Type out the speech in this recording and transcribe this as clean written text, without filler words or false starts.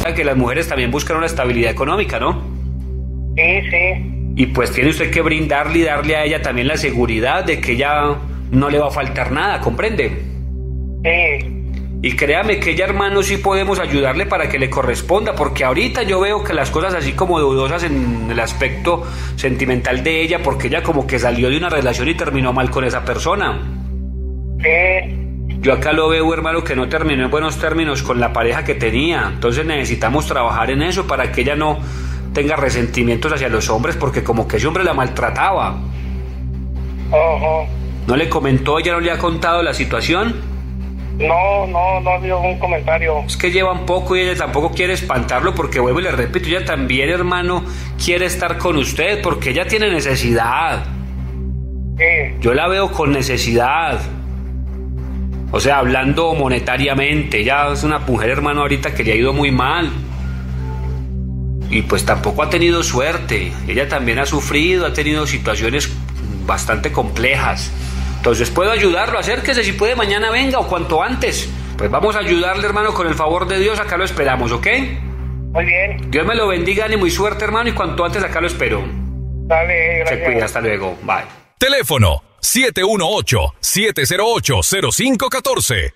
Que las mujeres también buscan una estabilidad económica, ¿no? Sí, sí. Y pues tiene usted que brindarle y darle a ella también la seguridad de que ella no le va a faltar nada, ¿comprende? Sí. Y créame que ella, hermano, sí podemos ayudarle para que le corresponda, porque ahorita yo veo que las cosas así como dudosas en el aspecto sentimental de ella, porque ella como que salió de una relación y terminó mal con esa persona. Sí. Yo acá lo veo, hermano, que no terminó en buenos términos con la pareja que tenía. Entonces necesitamos trabajar en eso para que ella no tenga resentimientos hacia los hombres, porque como que ese hombre la maltrataba. Ojo. ¿No le comentó, ella no le ha contado la situación? No ha habido un comentario. Es que llevan poco y ella tampoco quiere espantarlo, porque vuelvo y le repito, ella también, hermano, quiere estar con usted porque ella tiene necesidad. Sí. Yo la veo con necesidad. O sea, hablando monetariamente, ella es una mujer, hermano, ahorita que le ha ido muy mal. Y pues tampoco ha tenido suerte. Ella también ha sufrido, ha tenido situaciones bastante complejas. Entonces puedo ayudarlo, acérquese, si puede mañana venga o cuanto antes. Pues vamos a ayudarle, hermano, con el favor de Dios, acá lo esperamos, ¿ok? Muy bien. Dios me lo bendiga, ánimo y suerte, hermano, y cuanto antes acá lo espero. Dale, gracias. Se cuida, hasta luego, bye. Teléfono 718-708-0514.